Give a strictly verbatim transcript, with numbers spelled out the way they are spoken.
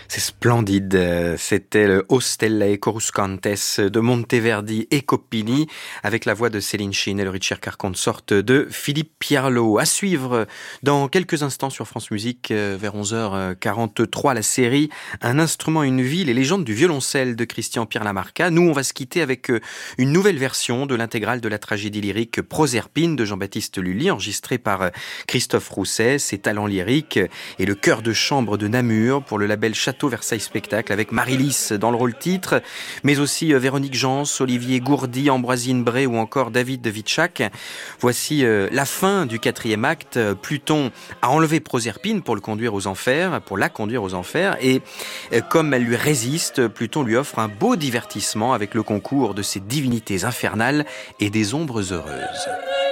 C'est splendide. C'était le O Stellae Coruscantes de Monteverdi et Coppini avec la voix de Céline Chine et le Ricercar Consort de Philippe Pierlot. À suivre dans quelques instants sur France Musique vers onze heures quarante-trois la série Un instrument, une vie, les légendes du violoncelle de Christian Pierre Lamarca. Nous, on va se quitter avec une nouvelle version de l'intégrale de la tragédie lyrique Proserpine de Jean-Baptiste Lully, enregistrée par Christophe Rousset, ses talents lyriques et le chœur de chambre de Namur pour le label Château Versailles Spectacle avec Marie-Lys dans le rôle titre, mais aussi Véronique Jans, Olivier Gourdy, Ambroisine Bray ou encore David de Vitchak. Voici la fin du quatrième acte. Pluton a enlevé Proserpine pour le conduire aux enfers, pour la conduire aux enfers, et comme elle lui résiste, Pluton lui offre un beau divertissement avec le concours de ses divinités infernales et des ombres heureuses.